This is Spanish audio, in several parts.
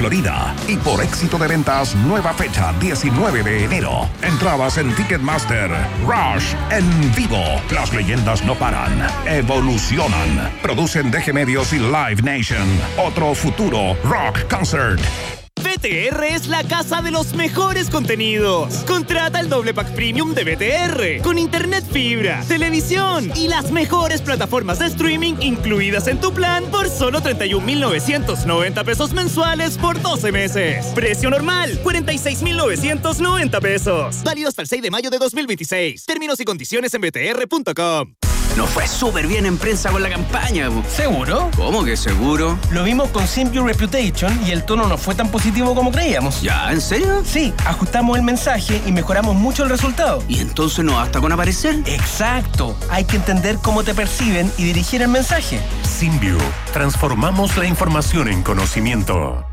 Florida. Y por éxito de ventas, nueva fecha, 19 de enero. Entradas en Ticketmaster. Rush en vivo. Las leyendas no paran, evolucionan. Producen DG Medios y Live Nation. Otro futuro rock concert. BTR es la casa de los mejores contenidos. Contrata el doble pack premium de BTR con internet fibra, televisión y las mejores plataformas de streaming incluidas en tu plan por solo 31,990 pesos mensuales por 12 meses. Precio normal, 46,990 pesos. Válido hasta el 6 de mayo de 2026. Términos y condiciones en btr.com. Nos fue súper bien en prensa con la campaña. ¿Seguro? ¿Cómo que seguro? Lo vimos con Simple Reputation y el tono no fue tan positivo como creíamos. ¿Ya? ¿En serio? Sí, ajustamos el mensaje y mejoramos mucho el resultado. ¿Y entonces no basta con aparecer? Exacto. Hay que entender cómo te perciben y dirigir el mensaje. Simview. Transformamos la información en conocimiento.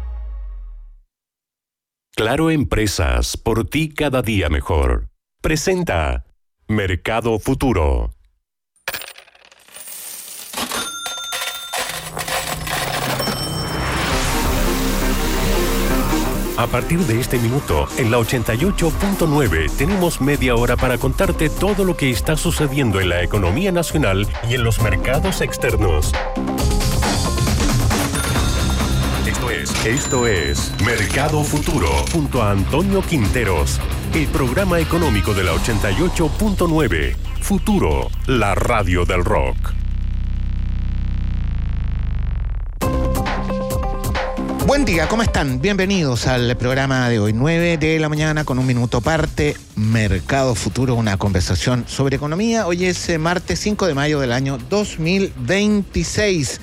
Claro Empresas, por ti cada día mejor. Presenta Mercado Futuro. A partir de este minuto, en la 88.9, tenemos media hora para contarte todo lo que está sucediendo en la economía nacional y en los mercados externos. Esto es Mercado Futuro, junto a Antonio Quinteros, el programa económico de la 88.9. Futuro, la radio del rock. Buen día, ¿cómo están? Bienvenidos al programa de hoy, 9 de la mañana con un minuto parte, Mercado Futuro, una conversación sobre economía. Hoy es martes 5 de mayo del año 2026.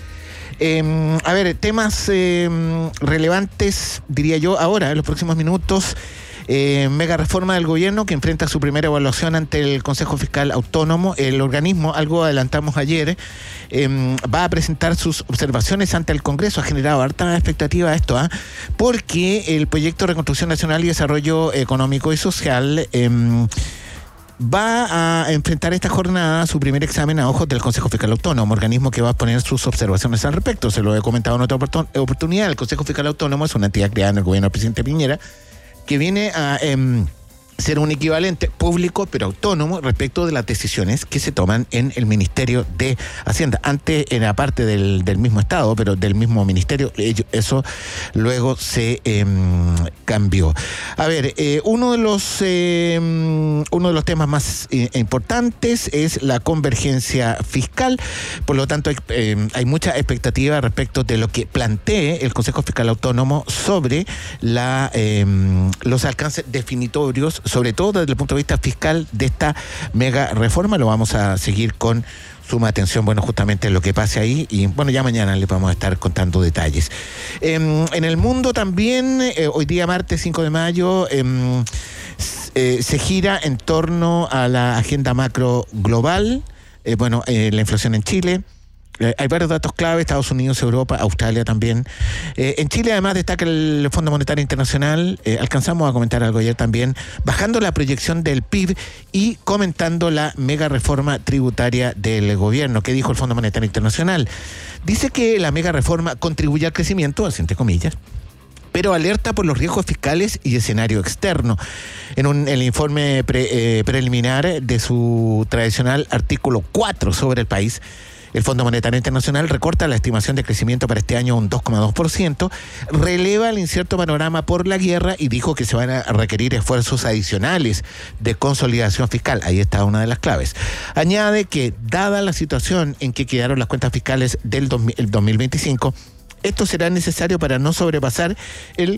Temas relevantes, diría yo, ahora, en los próximos minutos. Mega reforma del gobierno que enfrenta su primera evaluación ante el Consejo Fiscal Autónomo. El organismo, algo adelantamos ayer, va a presentar sus observaciones ante el Congreso. Ha generado harta expectativa esto, porque el proyecto de Reconstrucción Nacional y Desarrollo Económico y Social va a enfrentar esta jornada su primer examen a ojos del Consejo Fiscal Autónomo, organismo que va a poner sus observaciones al respecto. Se lo he comentado en otra oportunidad. El Consejo Fiscal Autónomo es una entidad creada en el gobierno del presidente Piñera, que viene a ser un equivalente público pero autónomo respecto de las decisiones que se toman en el Ministerio de Hacienda. Antes era parte del mismo Estado, pero del mismo Ministerio. Eso luego se cambió. A ver, uno de los temas más importantes es la convergencia fiscal. Por lo tanto, hay mucha expectativa respecto de lo que plantee el Consejo Fiscal Autónomo sobre los alcances definitorios, sobre todo desde el punto de vista fiscal, de esta mega reforma. Lo vamos a seguir con suma atención, justamente lo que pase ahí, y ya mañana le vamos a estar contando detalles. En el mundo también, hoy día martes 5 de mayo, se gira en torno a la agenda macro global, la inflación en Chile. Hay varios datos clave: Estados Unidos, Europa, Australia también. En Chile, además, destaca el Fondo Monetario Internacional. Alcanzamos a comentar algo ayer también, bajando la proyección del PIB y comentando la mega reforma tributaria del gobierno. ¿Qué dijo el Fondo Monetario Internacional? Dice que la mega reforma contribuye al crecimiento, así entre comillas, pero alerta por los riesgos fiscales y escenario externo. En el informe preliminar de su tradicional artículo 4 sobre el país, el Fondo Monetario Internacional recorta la estimación de crecimiento para este año a un 2,2%, releva el incierto panorama por la guerra y dijo que se van a requerir esfuerzos adicionales de consolidación fiscal. Ahí está una de las claves. Añade que, dada la situación en que quedaron las cuentas fiscales del 2025, esto será necesario para no sobrepasar el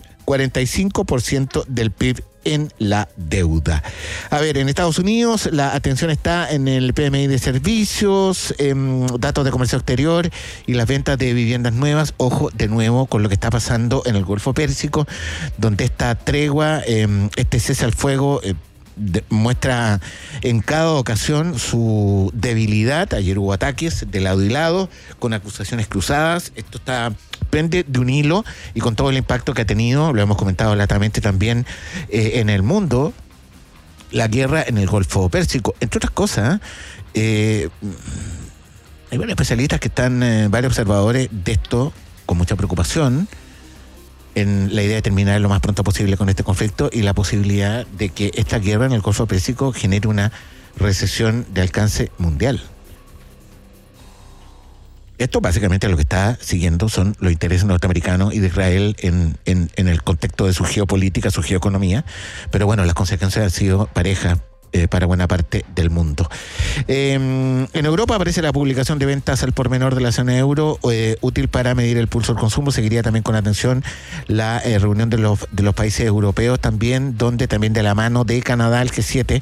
45% del PIB en la deuda. A ver, en Estados Unidos la atención está en el PMI de servicios, datos de comercio exterior y las ventas de viviendas nuevas. Ojo de nuevo con lo que está pasando en el Golfo Pérsico, donde esta tregua, este cese al fuego, muestra en cada ocasión su debilidad. Ayer hubo ataques de lado y lado con acusaciones cruzadas. Esto pende de un hilo, y con todo el impacto que ha tenido, lo hemos comentado latamente también, en el mundo, la guerra en el Golfo Pérsico. Entre otras cosas, hay varios especialistas que están, varios observadores de esto con mucha preocupación. en la idea de terminar lo más pronto posible con este conflicto y la posibilidad de que esta guerra en el Golfo Pérsico genere una recesión de alcance mundial. Esto básicamente lo que está siguiendo son los intereses norteamericanos y de Israel en el contexto de su geopolítica, su geoeconomía, pero bueno, las consecuencias han sido parejas para buena parte del mundo. En Europa aparece la publicación de ventas al por menor de la zona euro, útil para medir el pulso del consumo. Seguiría también con atención la reunión de los países europeos también, donde también de la mano de Canadá, el G7,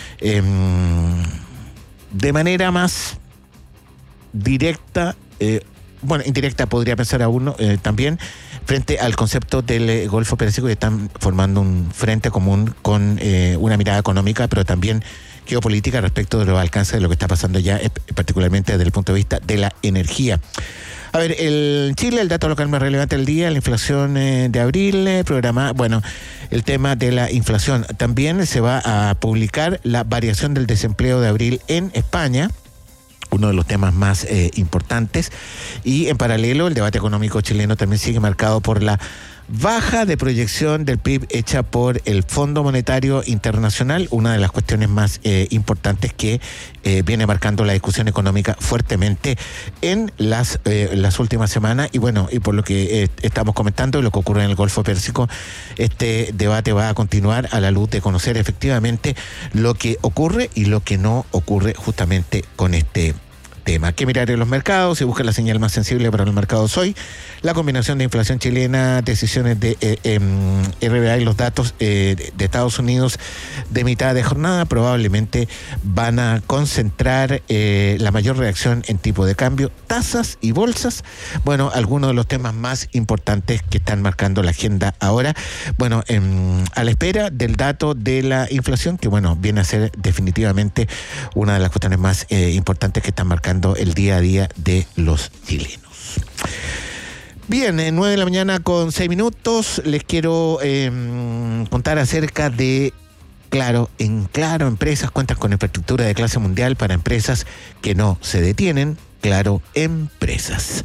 de manera más directa, indirecta podría pensar a uno también, frente al concepto del Golfo Pérsico, que están formando un frente común con una mirada económica, pero también geopolítica respecto de los alcances de lo que está pasando ya, particularmente desde el punto de vista de la energía. A ver, en Chile, el dato local más relevante del día, la inflación de abril, el tema de la inflación. También se va a publicar la variación del desempleo de abril en España, uno de los temas más importantes, y en paralelo el debate económico chileno también sigue marcado por la baja de proyección del PIB hecha por el Fondo Monetario Internacional, una de las cuestiones más importantes que viene marcando la discusión económica fuertemente en las últimas semanas, y por lo que estamos comentando y lo que ocurre en el Golfo Pérsico, este debate va a continuar a la luz de conocer efectivamente lo que ocurre y lo que no ocurre justamente con este tema. ¿Qué mirar en los mercados? Se busca la señal más sensible para los mercados hoy. La combinación de inflación chilena, decisiones de RBA y los datos de Estados Unidos de mitad de jornada probablemente van a concentrar la mayor reacción en tipo de cambio, tasas y bolsas. Algunos de los temas más importantes que están marcando la agenda ahora. A la espera del dato de la inflación, que viene a ser definitivamente una de las cuestiones más importantes que están marcando el día a día de los chilenos. Bien, 9:06 a.m. Les quiero contar acerca de Claro. En Claro Empresas cuentan con infraestructura de clase mundial para empresas que no se detienen. Claro Empresas.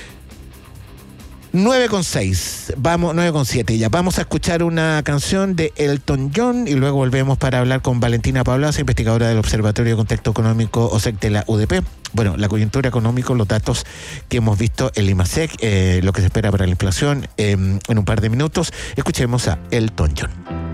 9:06, 9:07 ya. Vamos a escuchar una canción de Elton John y luego volvemos para hablar con Valentina Pablaza, investigadora del Observatorio de Contexto Económico OSEC de la UDP. La coyuntura económica, los datos que hemos visto, el IMASEC, lo que se espera para la inflación en un par de minutos. Escuchemos a Elton John.